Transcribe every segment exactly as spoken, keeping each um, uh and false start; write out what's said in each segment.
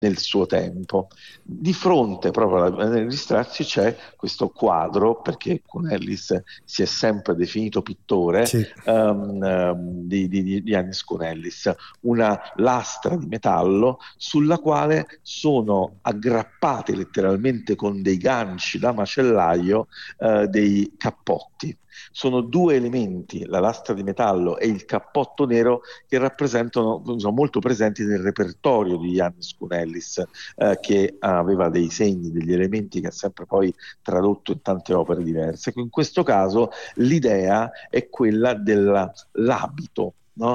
nel suo tempo. Di fronte proprio alla Venere di Strozzi c'è questo quadro, perché Cunellis si è sempre definito pittore, Sì. um, um, di, di, di Yannis Cunellis, una lastra di metallo sulla quale sono aggrappati letteralmente con dei ganci da macellaio uh, dei cappotti. Sono due elementi, la lastra di metallo e il cappotto nero, che rappresentano, sono molto presenti nel repertorio di Yannis Cunellis, eh, che aveva dei segni, degli elementi che ha sempre poi tradotto in tante opere diverse. In questo caso l'idea è quella dell'abito. No?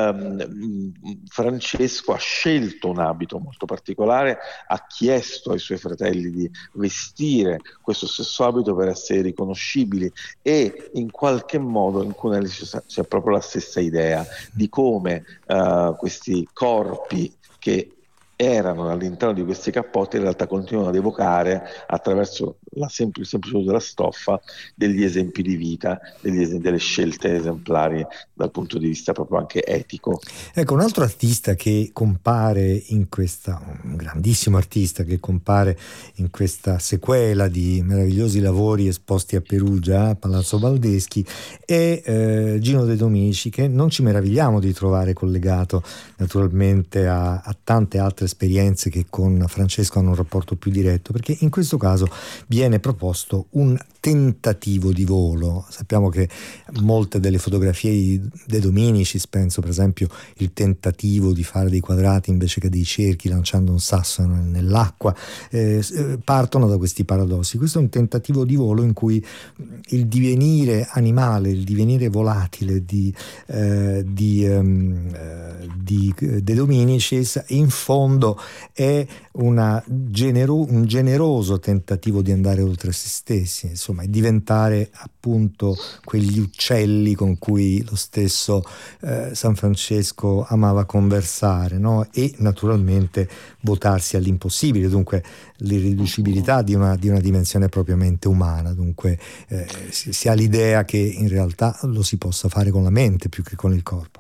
Um, Francesco ha scelto un abito molto particolare, ha chiesto ai suoi fratelli di vestire questo stesso abito per essere riconoscibili, e in qualche modo in Cunellis c'è proprio la stessa idea di come uh, questi corpi che erano all'interno di questi cappotti in realtà continuano ad evocare, attraverso la sempl- il semplice uso della stoffa, degli esempi di vita, degli es- delle scelte esemplari dal punto di vista proprio anche etico. Ecco, un altro artista che compare in questa, un grandissimo artista che compare in questa sequela di meravigliosi lavori esposti a Perugia, a Palazzo Baldeschi, è eh, Gino De Dominici, che non ci meravigliamo di trovare collegato naturalmente a, a tante altre esperienze che con Francesco hanno un rapporto più diretto, perché in questo caso viene proposto un tentativo di volo. Sappiamo che molte delle fotografie di De Dominicis, penso per esempio il tentativo di fare dei quadrati invece che dei cerchi lanciando un sasso nell'acqua, eh, partono da questi paradossi. Questo è un tentativo di volo in cui il divenire animale, il divenire volatile di, eh, di, um, di De Dominicis in fondo è una genero- un generoso tentativo di andare oltre se stessi, insomma, e diventare appunto quegli uccelli con cui lo stesso eh, San Francesco amava conversare, no? E naturalmente votarsi all'impossibile, dunque l'irriducibilità di una, di una dimensione propriamente umana. Dunque eh, si, si ha l'idea che in realtà lo si possa fare con la mente più che con il corpo.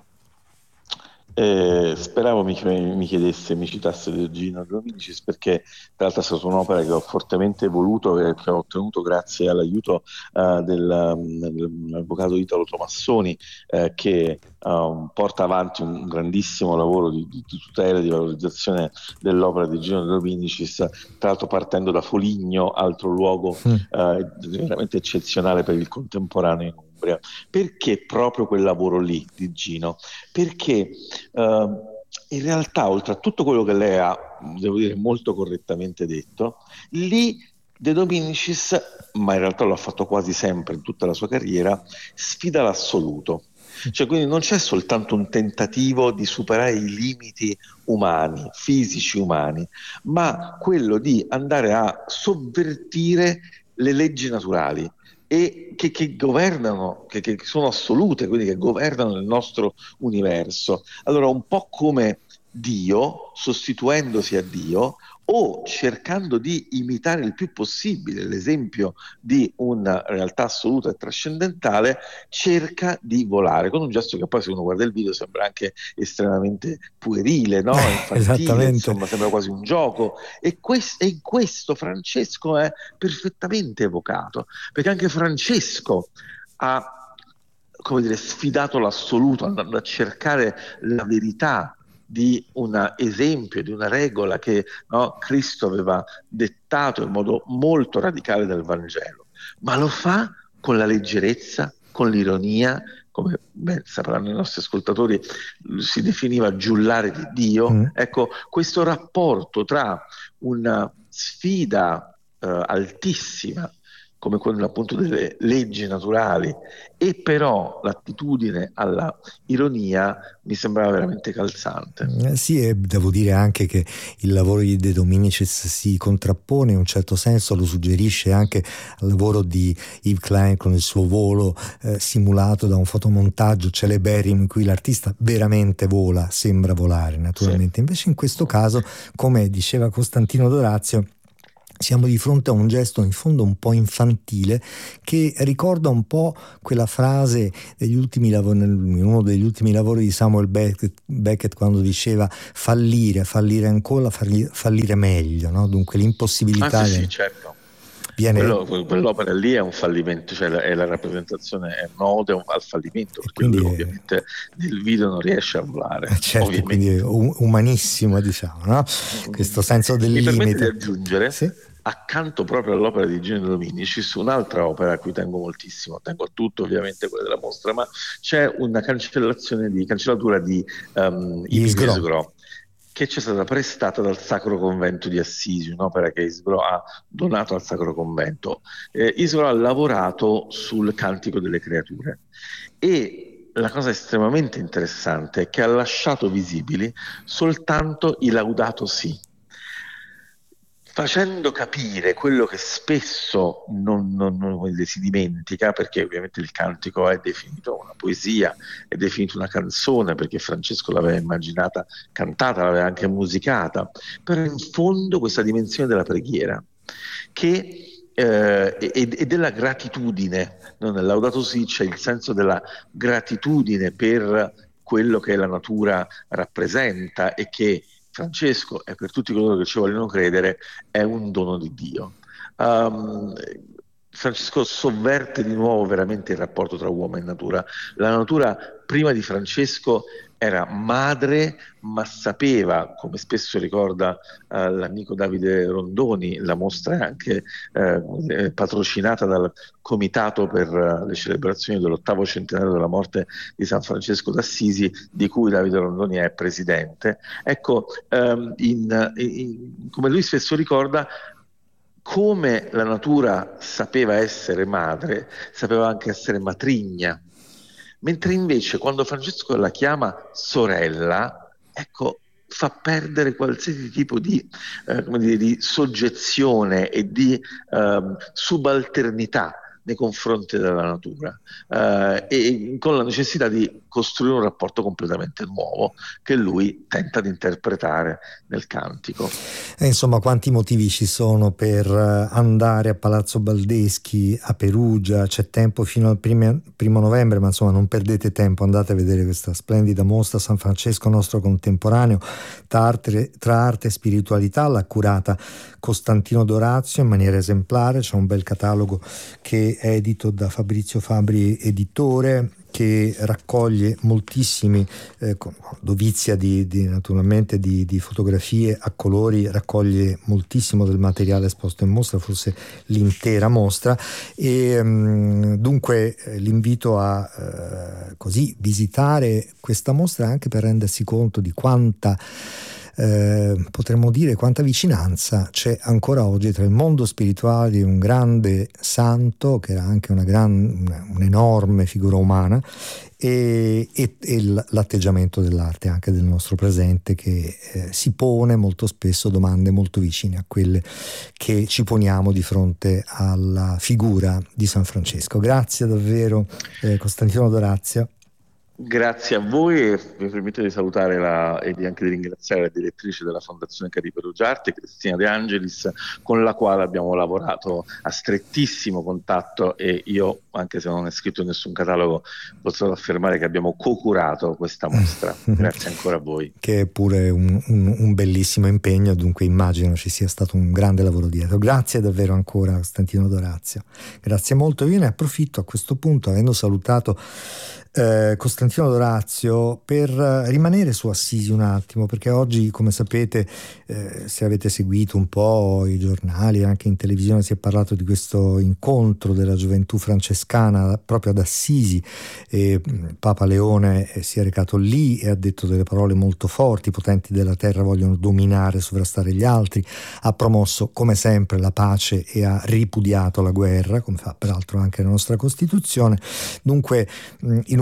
Eh, speravo mi, mi chiedesse, mi citasse Gino Dominicis, perché tra l'altro è stata un'opera che ho fortemente voluto e che ho ottenuto grazie all'aiuto uh, del, dell'avvocato Italo Tomassoni, eh, che uh, porta avanti un grandissimo lavoro di, di tutela e di valorizzazione dell'opera di Gino Dominicis, tra l'altro partendo da Foligno, altro luogo Mm. uh, veramente eccezionale per il contemporaneo in Umbria. Perché proprio quel lavoro lì di Gino? Perché Uh, in realtà, oltre a tutto quello che lei ha, devo dire, molto correttamente detto, lì De Dominicis, ma in realtà lo ha fatto quasi sempre in tutta la sua carriera, sfida l'assoluto. Cioè, quindi non c'è soltanto un tentativo di superare i limiti umani, fisici umani, ma quello di andare a sovvertire le leggi naturali e che, che governano, che, che sono assolute, quindi che governano il nostro universo. Allora, un po' come Dio, sostituendosi a Dio, o cercando di imitare il più possibile l'esempio di una realtà assoluta e trascendentale, cerca di volare, con un gesto che poi, se uno guarda il video, sembra anche estremamente puerile, no? Infantile, Esattamente. insomma, sembra quasi un gioco. E, quest- e in questo Francesco è perfettamente evocato, perché anche Francesco ha, come dire, sfidato l'assoluto, andando a cercare la verità di un esempio, di una regola che, no, Cristo aveva dettato in modo molto radicale dal Vangelo, ma lo fa con la leggerezza, con l'ironia, come ben sapranno i nostri ascoltatori, si definiva giullare di Dio. Mm. Ecco, questo rapporto tra una sfida eh, altissima, come quella appunto delle leggi naturali, e però l'attitudine alla ironia, mi sembrava veramente calzante. Eh, Sì, e devo dire anche che il lavoro di De Dominicis si contrappone in un certo senso, lo suggerisce anche al lavoro di Yves Klein con il suo volo eh, simulato da un fotomontaggio celeberrimo in cui l'artista veramente vola, sembra volare Sì. naturalmente. Invece in questo caso, come diceva Costantino Dorazio, siamo di fronte a un gesto in fondo un po' infantile che ricorda un po' quella frase degli ultimi lavori, in uno degli ultimi lavori di Samuel Beckett, Beckett quando diceva fallire, fallire ancora, fallire, fallire meglio, no? Dunque l'impossibilità Ah, sì, viene, sì, certo. viene Quello- quell'opera lì è un fallimento, cioè la- è la rappresentazione, è un'ode al fallimento, e perché lui quindi è, ovviamente nel video non riesce a eh, volare, certo, quindi è ovviamente. u- umanissimo, diciamo, no? Mm. Questo senso del Mi permette di limite. aggiungere, Sì? accanto proprio all'opera di Gino Dominici, su un'altra opera a cui tengo moltissimo, tengo a tutto ovviamente quella della mostra, ma c'è una cancellazione di, cancellatura di um, Gli Sgro. Isgro, che ci è stata prestata dal Sacro Convento di Assisi, un'opera che Isgro ha donato al Sacro Convento. Eh, Isgro ha lavorato sul Cantico delle Creature e la cosa estremamente interessante è che ha lasciato visibili soltanto i Laudato Si, facendo capire quello che spesso non, non- non- si dimentica, perché ovviamente il cantico è definito una poesia, è definito una canzone, perché Francesco l'aveva immaginata cantata, l'aveva anche musicata, però in fondo questa dimensione della preghiera che, eh, e, e della gratitudine, no? Nel Laudato Si c'è il senso della gratitudine per quello che la natura rappresenta e che Francesco e per tutti coloro che ci vogliono credere è un dono di Dio. Um, Francesco sovverte di nuovo veramente il rapporto tra uomo e natura. La natura prima di Francesco era madre, ma sapeva, come spesso ricorda eh, l'amico Davide Rondoni, la mostra è anche eh, patrocinata dal Comitato per eh, le celebrazioni dell'ottavo centenario della morte di San Francesco d'Assisi, di cui Davide Rondoni è presidente. Ecco, ehm, in, in, come lui spesso ricorda, come la natura sapeva essere madre, sapeva anche essere matrigna, mentre invece quando Francesco la chiama sorella, ecco, fa perdere qualsiasi tipo di, eh, come dire, di soggezione e di ehm, subalternità nei confronti della natura, eh, e con la necessità di costruire un rapporto completamente nuovo che lui tenta di interpretare nel cantico. E insomma, quanti motivi ci sono per andare a Palazzo Baldeschi, a Perugia, c'è tempo fino al primo, primo novembre, ma insomma non perdete tempo, andate a vedere questa splendida mostra San Francesco nostro contemporaneo, tra arte, tra arte e spiritualità, l'ha curata Costantino Dorazio in maniera esemplare, c'è un bel catalogo che è edito da Fabrizio Fabri editore, che raccoglie moltissimi eh, dovizia di, di naturalmente di, di fotografie a colori, raccoglie moltissimo del materiale esposto in mostra, forse l'intera mostra, e um, dunque eh, l'invito a eh, così visitare questa mostra anche per rendersi conto di quanta Eh, potremmo dire quanta vicinanza c'è ancora oggi tra il mondo spirituale di un grande santo che era anche una gran, una, un'enorme figura umana e, e, e l'atteggiamento dell'arte anche del nostro presente che eh, si pone molto spesso domande molto vicine a quelle che ci poniamo di fronte alla figura di San Francesco. Grazie davvero eh, Costantino Dorazio. Grazie a voi e mi permetto di salutare la, e di anche di ringraziare la direttrice della Fondazione Cari Perugia Arte, Cristina De Angelis, con la quale abbiamo lavorato a strettissimo contatto e io, anche se non è scritto in nessun catalogo, posso affermare che abbiamo co-curato questa mostra. Grazie ancora a voi. Che è pure un, un, un bellissimo impegno, dunque immagino ci sia stato un grande lavoro dietro. Grazie davvero ancora Costantino Dorazio. Grazie molto. Io ne approfitto a questo punto, avendo salutato Eh, Costantino Dorazio, per rimanere su Assisi un attimo, perché oggi, come sapete, eh, se avete seguito un po' i giornali, anche in televisione si è parlato di questo incontro della gioventù francescana proprio ad Assisi, e Papa Leone eh, si è recato lì e ha detto delle parole molto forti: i potenti della terra vogliono dominare e sovrastare gli altri, ha promosso come sempre la pace e ha ripudiato la guerra, come fa peraltro anche la nostra Costituzione. Dunque in un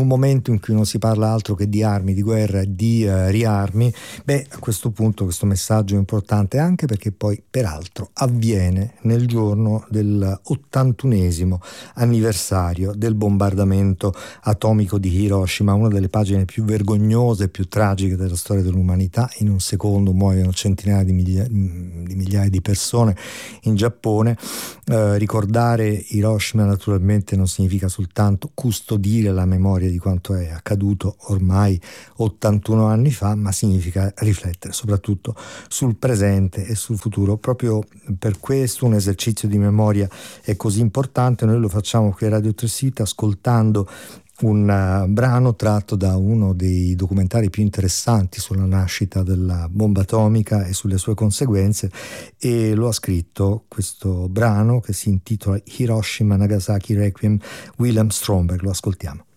un momento in cui non si parla altro che di armi, di guerra e di uh, riarmi, beh, a questo punto questo messaggio è importante, anche perché poi peraltro avviene nel giorno del ottantunesimo anniversario del bombardamento atomico di Hiroshima, una delle pagine più vergognose e più tragiche della storia dell'umanità. In un secondo muoiono centinaia di, miglia- di migliaia di persone in Giappone. Eh, ricordare Hiroshima naturalmente non significa soltanto custodire la memoria di quanto è accaduto ormai ottantuno anni fa, ma significa riflettere soprattutto sul presente e sul futuro. Proprio per questo un esercizio di memoria è così importante. Noi lo facciamo qui a Radio Tre City ascoltando un uh, brano tratto da uno dei documentari più interessanti sulla nascita della bomba atomica e sulle sue conseguenze, e lo ha scritto questo brano, che si intitola Hiroshima Nagasaki Requiem, William Stromberg. Lo ascoltiamo.